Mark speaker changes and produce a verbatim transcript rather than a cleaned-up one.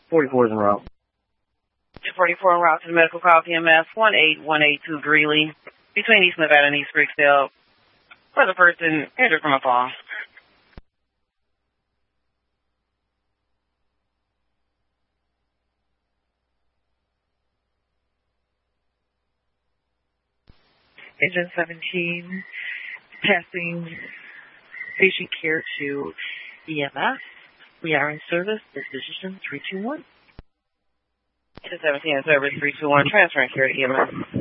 Speaker 1: forty-four is en route.
Speaker 2: two forty-four en route to the medical call P M S one eight one eight two Greeley between East Nevada and East Brickdale for the person injured from a fall.
Speaker 3: Engine seventeen, passing patient care to E M S. We are in service. This is position three two one.
Speaker 2: two seventeen in service three two one, transferring care to E M S.